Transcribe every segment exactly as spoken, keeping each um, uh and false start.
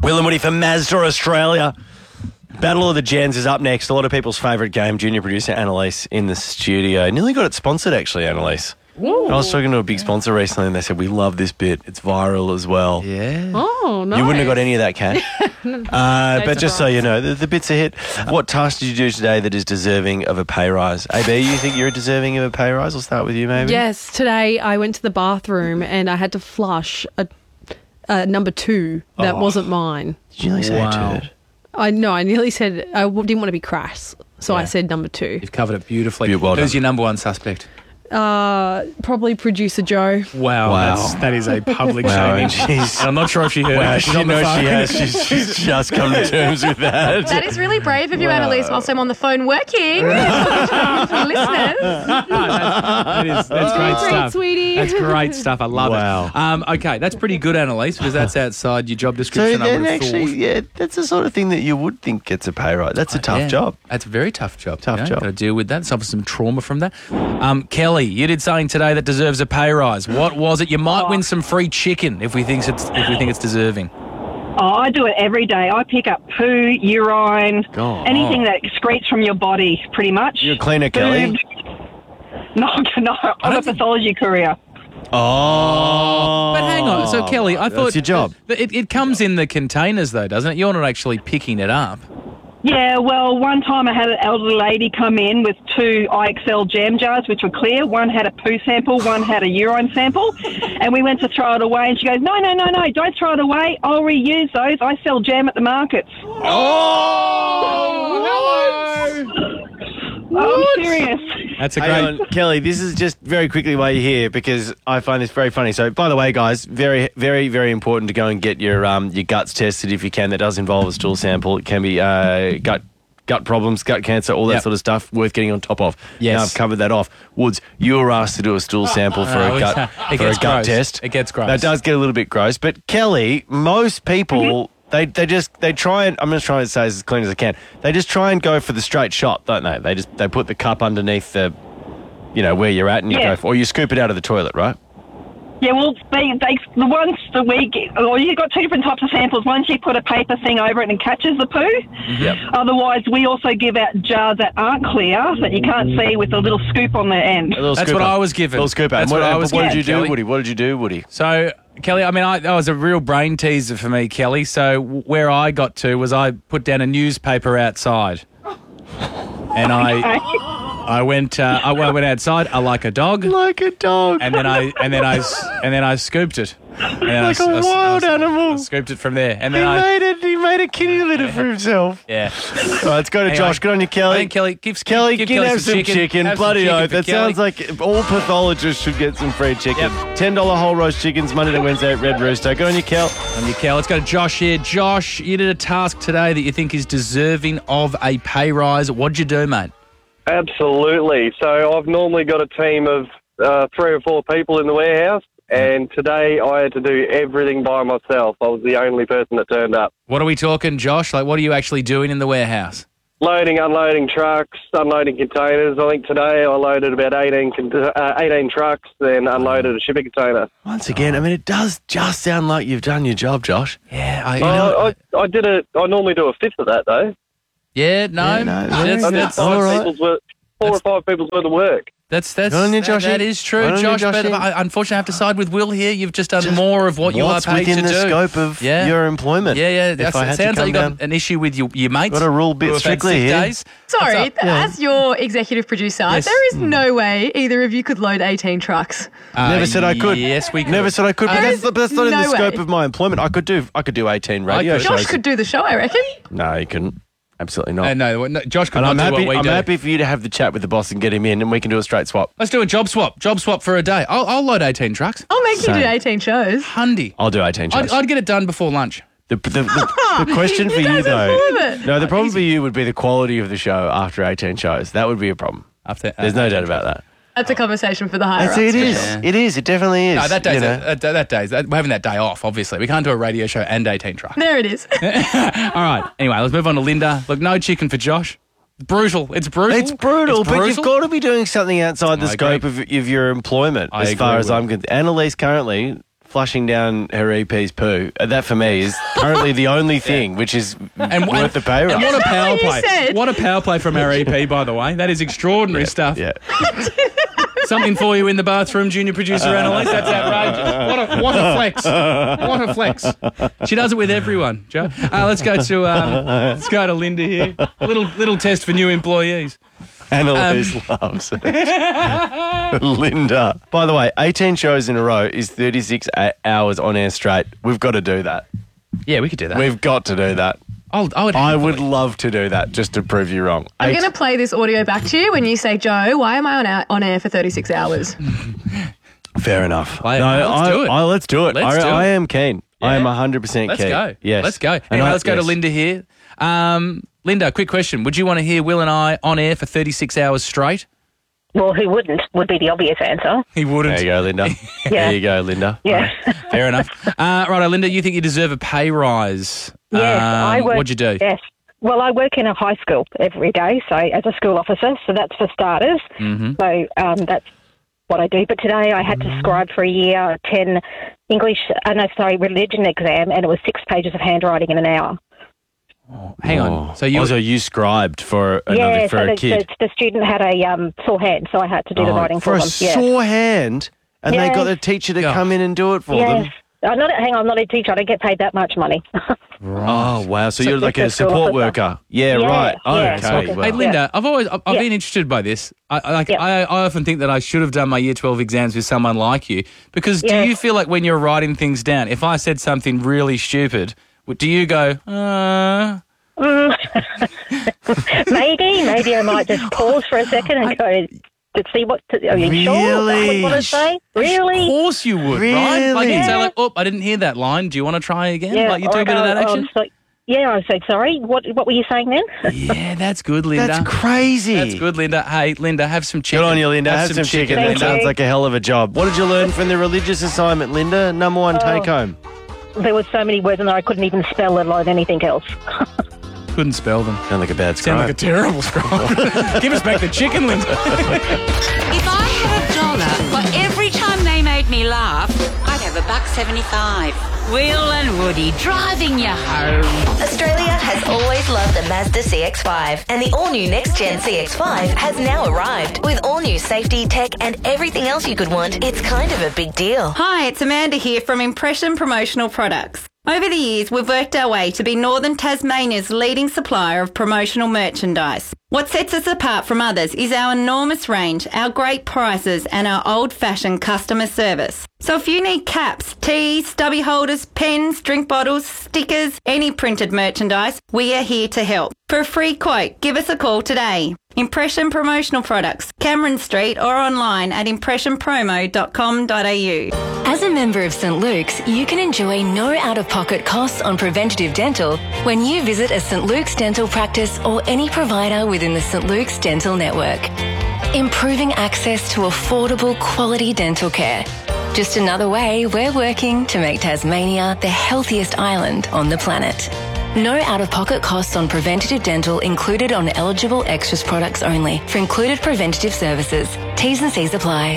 Will and Woody for Mazda Australia. Battle of the Gens is up next. A lot of people's favourite game. Junior producer Annalise in the studio. Nearly got it sponsored, actually, Annalise. Ooh. I was talking to a big sponsor recently and they said, we love this bit. It's viral as well. Yeah. Oh, nice. You wouldn't have got any of that, Kat. uh, but just so you know, the, the bit's a hit. What task did you do today that is deserving of a pay rise? A B, you think you're deserving of a pay rise? I'll start with you, maybe. Yes, today I went to the bathroom and I had to flush a, a number two that Oh. wasn't mine. Did you nearly say Wow. a turd? I know, I nearly said, I w- didn't want to be crass, so I Yeah. said number two. You've covered it beautifully. You're well Who's done. your number one suspect? Uh, probably producer Joe. Wow, Wow. That's, that is a public Wow, shaming. and she's... I'm not sure if she heard Wow, it. She's she on the knows phone. she has. She's, she's just come to terms with that. That is really brave of you, Annalise, whilst I'm on the phone working for listeners. that is, that's great Great, stuff. sweetie. That's great stuff. I love Wow. it. Um, okay, that's pretty good, Annalise, because that's outside your job So description, I then would have actually, thought. yeah, that's the sort of thing that you would think gets a pay rise. That's a tough Yeah, job. That's a very tough job. Tough you know, job. Got to deal with that. Suffer some trauma from that. Um, Kelly, you did something today that deserves a pay rise. What was it? You might win some free chicken if we think it's if we think it's deserving. Oh, I do it every day. I pick up poo, urine, God. anything that excretes from your body, pretty much. You're a cleaner, Kelly. Food. No, no, I'm a think- pathology courier. Oh. But hang on. So, Kelly, I thought That's your job. It, it, it comes in the containers, though, doesn't it? You're not actually picking it up. Yeah, well, one time I had an elderly lady come in with two I X L jam jars, which were clear. One had a poo sample, one had a urine sample. And we went to throw it away, and she goes, no, no, no, no, don't throw it away. I'll reuse those. I sell jam at the markets. I'm serious. That's a Hang great. on, Kelly, this is just very quickly while you're here because I find this very funny. So, by the way, guys, very, very, very important to go and get your um, your guts tested if you can. That does involve a stool sample. It can be uh, gut gut problems, gut cancer, all that Yep. sort of stuff. Worth getting on top of. Yes. Now I've covered that off. Woods, you were asked to do a stool sample for Oh, a gut it for a gets gut gross. test. It gets gross. That does get a little bit gross. But Kelly, most people. They they just they try and I'm just trying to say this as clean as I can. They just try and go for the straight shot, don't they? They just they put the cup underneath the, you know, where you're at, and you Yeah. go for, or you scoop it out of the toilet, right? Yeah, well, they, they, the ones that we get, well, you've got two different types of samples. One, you put a paper thing over it and catches the poo. Yep. Otherwise, we also give out jars that aren't clear, that you can't see, with a little scoop on the end. A little That's scoop what out. I was given. A little scoop out. That's And what I and was What did given, you do, Kelly. Woody? What did you do, Woody? So, Kelly, I mean, I, that was a real brain teaser for me, Kelly. So, w- where I got to was I put down a newspaper outside, and I. I went. Uh, I went outside. I like a dog, Like a dog. and then I and then I s- and then I scooped it. And then Like I, a s- I s- wild I s- animal. I scooped it from there, and he then I. made it. He made a kitty litter for himself. Yeah. All right, let's go to Anyway, Josh. Good on you, I Kelly. think Kelly, give, Kelly, give can Kelly have some chicken. Have some Bloody chicken oath. for That Kelly. sounds like all pathologists should get some free chicken. Yep. ten dollar whole roast chickens, Monday to Wednesday at Red Rooster. Good on you, Kel. On your Kel. Let's go to Josh here. Josh, you did a task today that you think is deserving of a pay rise. What'd you do, mate? Absolutely. So I've normally got a team of uh, three or four people in the warehouse, and today I had to do everything by myself. I was the only person that turned up. What are we talking, Josh? Like, what are you actually doing in the warehouse? Loading, unloading trucks, unloading containers. I think today I loaded about eighteen, con- uh, eighteen trucks, then unloaded a shipping container. Once again, I mean, it does just sound like you've done your job, Josh. Yeah, I, Uh, I, I did it. I normally do a fifth of that, though. yeah, no, Yeah, no, that's, very that's, good. All Five right. people's worth, four or five people's worth of work. that's, that's, Good on you, that- Joshy. that is true, Good on you, Josh, but Joshy. I, unfortunately I have to side with Will here. You've just done more of what you are What's paid within to the do. scope of Yeah. your employment? Yeah, yeah. If That's, I it had to sounds like come you got down- an issue with your, your mates. Got a rule bit who have had strictly sick here. days. Sorry, What's up? as your executive producer, Yes. there is no way either of you could load eighteen trucks. Uh, Never said I could. Yes, we could. Never said I could, but There that's, is but that's not in no the scope way. of my employment. I could do I could do eighteen radio could. shows. Josh could do the show, I reckon. No, you couldn't. Absolutely not. Uh, no, no, Josh could and not I'm do happy. what we I'm do. happy for you to have the chat with the boss and get him in, and we can do a straight swap. Let's do a job swap. Job swap for a day. I'll, I'll load eighteen trucks. I'll make you Same. do eighteen shows. Hundy. I'll do eighteen shows. I'd, I'd get it done before lunch. The, the, the, the question for you, guys are though, full of it. no, the problem for you would be the quality of the show after eighteen shows. That would be a problem. After, There's no doubt about that. That's a conversation for the higher ups. It is. sure. It is. It definitely is. No, that day's you know. that, that day's that, we're having that day off. Obviously, we can't do a radio show and eighteen trucks. There it is. All right. Anyway, let's move on to Linda. Look, no chicken for Josh. Brutal. It's brutal. It's brutal, It's but brutal. you've got to be doing something outside the I scope agree. of, of your employment, I as far agree as with I'm concerned. Annalise currently flushing down her E P's poo. Uh, That for me is currently the only thing which is And worth the pay And rise. what a power what you play! said. What a power play from our E P, by the way. That is extraordinary stuff. Yeah. Something for you in the bathroom, junior producer Annalise. That's outrageous. What a, what a flex. What a flex. She does it with everyone, Joe. Uh, let's go to um, let's go to Linda here. A little little test for new employees. Annalise Um, loves it. Linda. By the way, eighteen shows in a row is thirty-six a- hours on air straight. We've got to do that. Yeah, we could do that. We've got to do that. I'll, I would. I would love to do that just to prove you wrong. I'm Eight- going to play this audio back to you when you say, Joe, why am I on, air, on air for thirty-six hours? Fair enough. Play it. No, Let's I, do it. I, let's do it. Let's I, do I it. am keen. I am Yeah. one hundred percent Let's keen. go. Yes. Let's go. And Anyway, I- let's go to yes. Linda here. Um, Linda, quick question. Would you want to hear Will and I on air for thirty-six hours straight? Well, who wouldn't, would be the obvious answer. He wouldn't. There you go, Linda. Yeah. There you go, Linda. Yeah. Fair enough. Uh, right, Linda, you think you deserve a pay rise? Yes, Um, I work. What'd you do? Yes. Well, I work in a high school every day, so as a school officer, so that's for starters. Mm-hmm. So um, that's what I do. But today I had to scribe for a year ten English, uh, no, sorry, religion exam, and it was six pages of handwriting in an hour. Hang on. Oh. So you Also, you scribed for another yeah, for so a the, kid. the, the student had a um, sore hand, so I had to do the Oh, writing for for, a them. Yeah. sore hand, and they Yes. got the teacher to Yeah. come in and do it for Yes. them. I'm not, hang on, I'm not a teacher. I don't get paid that much money. Oh wow! So, you're like a just a school support officer. worker. Yeah, Yeah, right. yeah, Okay. okay. Well, Hey, Linda, I've always I've, I've Yeah. been interested by this. I, I- like Yeah. I, I often think that I should have done my Year twelve exams with someone like you, because Yeah. do you feel like when you're writing things down, if I said something really stupid, w- do you go, uh, Maybe, maybe I might just pause for a second and go to see what. To, are you sure? Really? What, what to say? Of Really? course you would, right? Like you'd say, Really? like, oh, I didn't hear that line. Do you want to try again? Yeah. Like you or do I a bit of go, that oh, action. so, yeah, I said sorry. What What were you saying then? Yeah, that's good, Linda. that's crazy. That's good, Linda. Hey, Linda, have some chicken. Good on you, Linda. Have, some, chicken. Thank That sounds you. like a hell of a job. What did you learn from the religious assignment, Linda? Number one Oh. take home. There were so many words in there I couldn't even spell, let alone anything else. Couldn't spell them. Sound like a bad Sound like a scribe. terrible scribe. Give us back the chicken, Linda. If I had a dollar for every time they made me laugh, I'd have a buck seventy-five. Will and Woody driving you home. Australia has always loved the Mazda C X five, and the all-new next-gen C X five has now arrived. With all-new safety, tech, and everything else you could want, it's kind of a big deal. Hi, it's Amanda here from Impression Promotional Products. Over the years, we've worked our way to be Northern Tasmania's leading supplier of promotional merchandise. What sets us apart from others is our enormous range, our great prices, and our old-fashioned customer service. So if you need caps, tees, stubby holders, pens, drink bottles, stickers, any printed merchandise, we are here to help. For a free quote, give us a call today. Impression Promotional Products, Cameron Street, or online at impression promo dot com dot a u. As a member of St Luke's, you can enjoy no out-of-pocket costs on preventative dental when you visit a St Luke's dental practice or any provider within the St Luke's Dental Network. Improving access to affordable, quality dental care. Just another way we're working to make Tasmania the healthiest island on the planet. No out-of-pocket costs on preventative dental included on eligible extras products only. For included preventative services, T's and C's apply.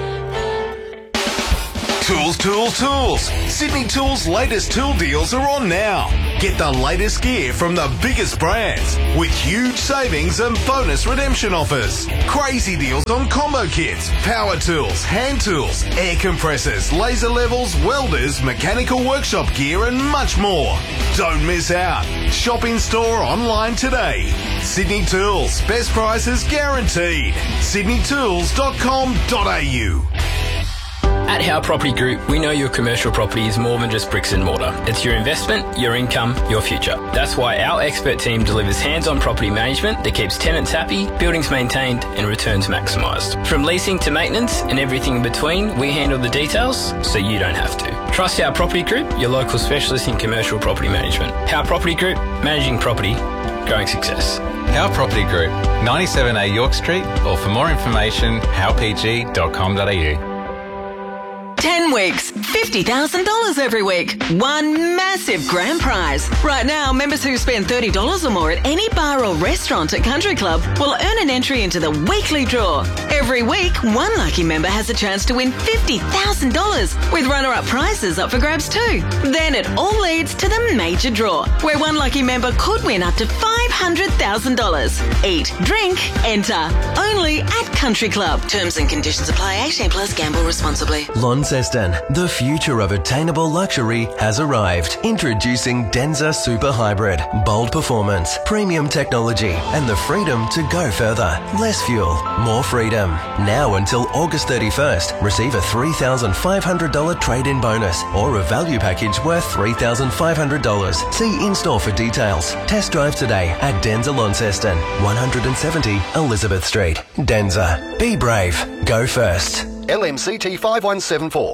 Tools, tools, tools. Sydney Tools' latest tool deals are on now. Get the latest gear from the biggest brands with huge savings and bonus redemption offers. Crazy deals on combo kits, power tools, hand tools, air compressors, laser levels, welders, mechanical workshop gear and much more. Don't miss out. Shop in store online today. Sydney Tools. Best prices guaranteed. sydney tools dot com dot a u. At Howe Property Group, we know your commercial property is more than just bricks and mortar. It's your investment, your income, your future. That's why our expert team delivers hands-on property management that keeps tenants happy, buildings maintained, and returns maximised. From leasing to maintenance and everything in between, we handle the details so you don't have to. Trust Howe Property Group, your local specialist in commercial property management. Howe Property Group, managing property, growing success. Howe Property Group, ninety-seven A York Street, or for more information, howe p g dot com dot a u. ten weeks, fifty thousand dollars every week. One massive grand prize. Right now, members who spend thirty dollars or more at any bar or restaurant at Country Club will earn an entry into the weekly draw. Every week, one lucky member has a chance to win fifty thousand dollars with runner-up prizes up for grabs too. Then it all leads to the major draw, where one lucky member could win up to five hundred thousand dollars. Eat, drink, enter. Only at Country Club. Terms and conditions apply. eighteen plus. Gamble responsibly. Launceston, the future of attainable luxury has arrived. Introducing Denza Super Hybrid. Bold performance, premium technology, and the freedom to go further. Less fuel, more freedom. Now until August thirty-first, receive a three thousand five hundred dollars trade-in bonus or a value package worth three thousand five hundred dollars. See in-store for details. Test drive today at Denza Launceston, one seventy Elizabeth Street. Denza. Be brave. Go first. L M C T five one seven four.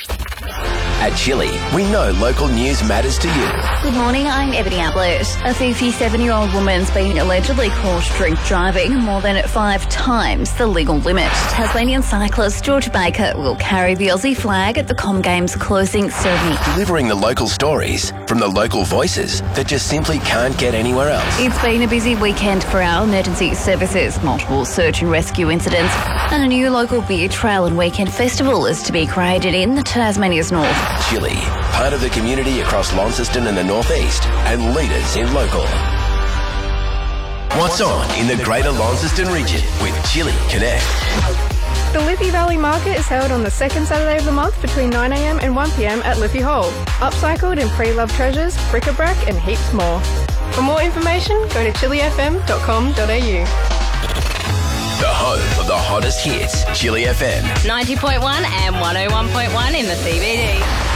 At Chili, we know local news matters to you. Good morning, I'm Ebony Ablett. A fifty-seven-year-old woman's been allegedly caught drink driving more than five times the legal limit. Tasmanian cyclist George Baker will carry the Aussie flag at the Com Games closing ceremony. Delivering the local stories from the local voices that just simply can't get anywhere else. It's been a busy weekend for our emergency services. Multiple search and rescue incidents and a new local beer trail and weekend festival is to be created in the Tasmania's north. Chili, part of the community across Launceston and the northeast, and leaders in local. What's on in the Greater Launceston region with Chili Connect? The Liffey Valley Market is held on the second Saturday of the month between nine a m and one p m at Liffey Hall. Upcycled and pre-loved treasures, bric-a-brac and heaps more. For more information, go to chili f m dot com dot a u. The home of the hottest hits, Chili F M. ninety point one and one oh one point one in the C B D.